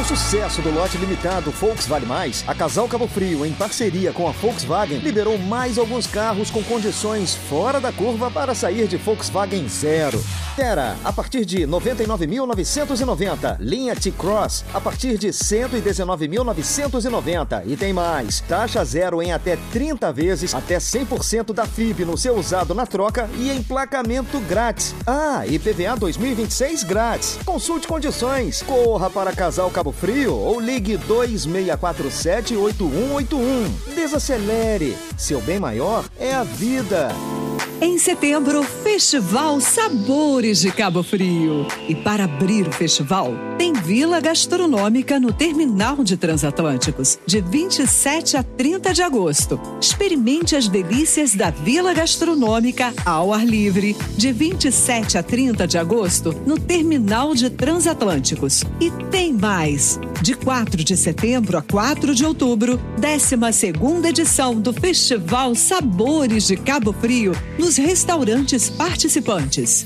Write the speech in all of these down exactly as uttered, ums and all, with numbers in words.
o sucesso do lote limitado Volkswagen Mais, a Casal Cabo Frio, em parceria com a Volkswagen, liberou mais alguns carros com condições fora da curva para sair de Volkswagen zero. Terra, a partir de noventa e nove mil novecentos e noventa. Linha T-Cross, a partir de cento e dezenove mil novecentos e noventa. E tem mais, taxa zero em até trinta vezes, até cem por cento da F I B no seu usado na troca e emplacamento grátis. Ah, e P V A dois mil e vinte e seis grátis. Consulte condições. Corra para Casal Cabo Frio ou ligue dois seis quatro sete, oito um oito um. Desacelere. Seu bem maior é a vida. Em setembro, Festival Sabores de Cabo Frio. E para abrir o festival, tem Vila Gastronômica no Terminal de Transatlânticos, de vinte e sete a trinta de agosto. Experimente as delícias da Vila Gastronômica ao ar livre, de vinte e sete a trinta de agosto, no Terminal de Transatlânticos. E tem mais! De quatro de setembro a quatro de outubro, décima segunda edição do Festival Sabores de Cabo Frio, nos restaurantes participantes.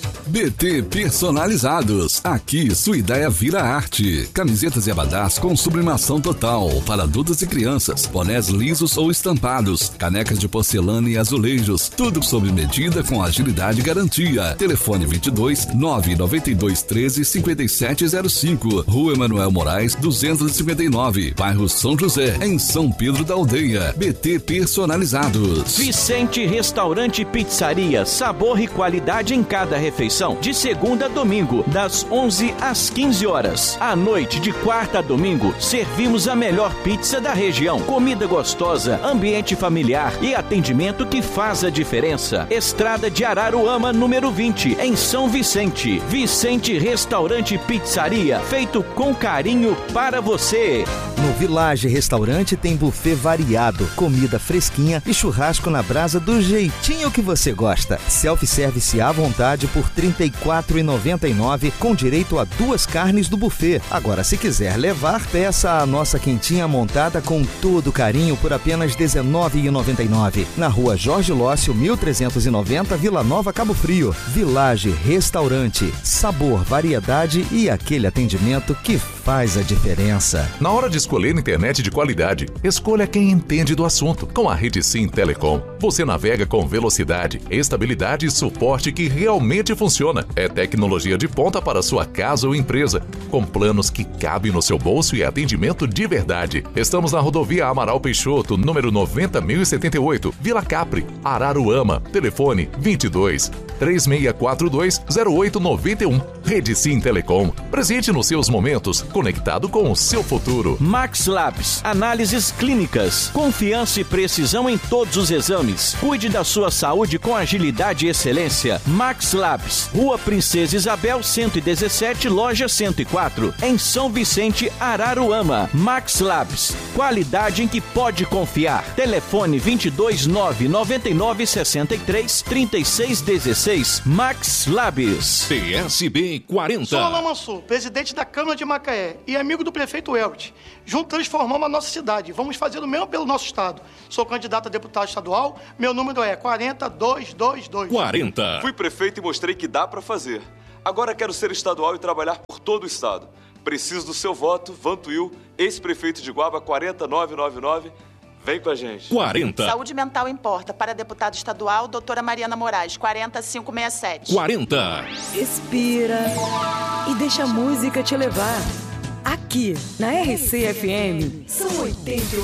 B T Personalizados. Aqui sua ideia vira arte. Camisetas e abadás com sublimação total para adultos e crianças. Bonés lisos ou estampados. Canecas de porcelana e azulejos. Tudo sob medida com agilidade e garantia. Telefone vinte e dois, nove nove dois, treze, cinquenta e sete zero cinco. Rua Emanuel Moraes, duzentos e cinquenta e nove. Bairro São José, em São Pedro da Aldeia. B T Personalizados. Vicente Restaurante e Pizzaria. Sabor e qualidade em cada refeição. De segunda a domingo, das onze às quinze horas. À noite, de quarta a domingo, servimos a melhor pizza da região. Comida gostosa, ambiente familiar e atendimento que faz a diferença. Estrada de Araruama, número vinte, em São Vicente. Vicente Restaurante e Pizzaria, feito com carinho para você. No Village Restaurante tem buffet variado, comida fresquinha e churrasco na brasa do jeitinho que você gosta. Self-service à vontade por trinta e quatro reais e noventa e nove centavos, com direito a duas carnes do buffet. Agora, se quiser levar, peça a nossa quentinha montada com todo carinho por apenas dezenove reais e noventa e nove centavos. Na rua Jorge Lócio, mil trezentos e noventa, Vila Nova, Cabo Frio. Village Restaurante. Sabor, variedade e aquele atendimento que faz a diferença. Na hora de escolher internet de qualidade, escolha quem entende do assunto. Com a Rede Sim Telecom, você navega com velocidade, estabilidade e suporte que realmente funciona. É tecnologia de ponta para sua casa ou empresa, com planos que cabem no seu bolso e atendimento de verdade. Estamos na rodovia Amaral Peixoto, número noventa mil e setenta e oito, Vila Capri, Araruama. Telefone vinte e dois, três seis quatro dois, zero oito nove um. Rede Sim Telecom, presente nos seus momentos, conectado com o seu futuro. Max Labs, análises clínicas, confiança e precisão em todos os exames. Cuide da sua saúde com agilidade e excelência. Max Labs, Rua Princesa Isabel, cento e dezessete, loja cento e quatro, em São Vicente, Araruama. Max Labs, qualidade em que pode confiar. Telefone vinte e dois, nove nove nove, sessenta e três, trinta e seis dezesseis. Max Labs. P S B quarenta. Sou Alain Mansur, presidente da Câmara de Macaé e amigo do prefeito Elbert. Juntos transformamos a nossa cidade. Vamos fazer o mesmo pelo nosso estado. Sou candidato a deputado estadual. Meu número é quarenta, duzentos e vinte e dois. quarenta. Fui prefeito e mostrei que dá para fazer. Agora quero ser estadual e trabalhar por todo o estado. Preciso do seu voto. Vantuil, ex-prefeito de Guaba, quarenta mil novecentos e noventa e nove. Vem com a gente. quarenta. Saúde mental importa. Para deputado estadual, doutora Mariana Moraes, quarenta mil quinhentos e sessenta e sete. quarenta. Respira e deixa a música te levar. Aqui, na R C F M, são oitenta e oito.